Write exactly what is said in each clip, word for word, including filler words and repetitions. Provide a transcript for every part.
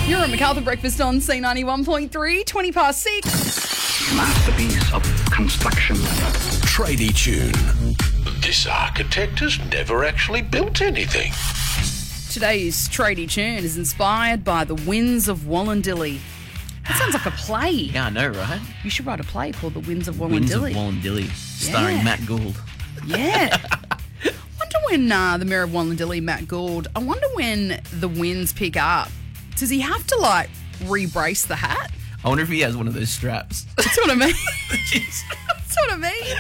You're at MacArthur Breakfast on C ninety-one point three, twenty past six. Masterpiece of construction. Tradie tune. This architect has never actually built anything. Today's tradie tune is inspired by the Winds of Wallandilly. That sounds like a play. Yeah, I know, right? You should write a play called The Winds of Wallandilly. Winds of Wallandilly, starring Yeah. Matt Gould. Yeah. Wonder when uh, the Mayor of Wallandilly, Matt Gould, I wonder when the winds pick up. Does he have to, like, re-brace the hat? I wonder if he has one of those straps. That's what I mean. That's what I mean.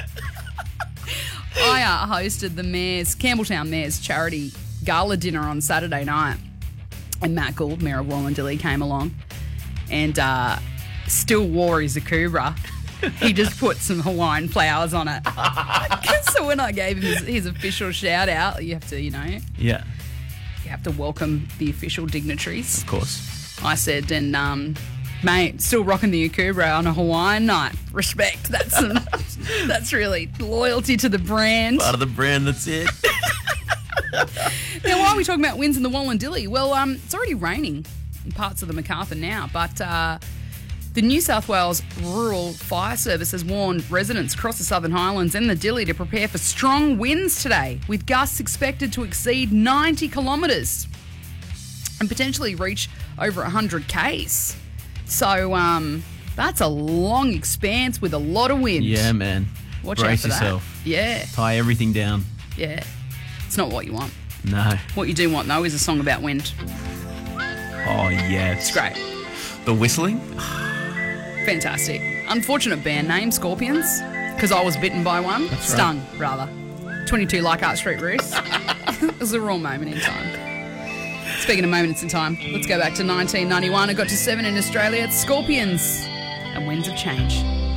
I uh, hosted the Mayor's, Campbelltown Mayor's charity gala dinner on Saturday night. And Matt Gould, Mayor of Wallandilly, came along and uh, still wore his Akubra. He just put some Hawaiian flowers on it. So when I gave him his, his official shout out, you have to, you know, Yeah, you have to welcome the official dignitaries. of course. I said, and um, mate, still rocking the Akubra on a Hawaiian night. Respect. That's some, that's really loyalty to the brand. Part of the brand, that's it. Now, why are we talking about winds in the Wallandilly? Well, um, it's already raining in parts of the MacArthur now, but uh, the New South Wales Rural Fire Service has warned residents across the Southern Highlands and the Dilly to prepare for strong winds today, with gusts expected to exceed ninety kilometres and potentially reach over one hundred kays. So um, that's a long expanse with a lot of wind. Yeah, man. Watch Brace out for yourself. that. Yeah, Tie everything down. yeah. It's not what you want. No. What you do want, though, is a song about wind. Oh, yes. It's great. The whistling? Fantastic. Unfortunate band name, Scorpions, because I was bitten by one. That's Stung, rather. twenty-two Leichhardt Street Roost. It was a raw moment in time. Speaking of moments in time, let's go back to nineteen ninety-one. It got to seven in Australia. It's Scorpions and Winds of Change.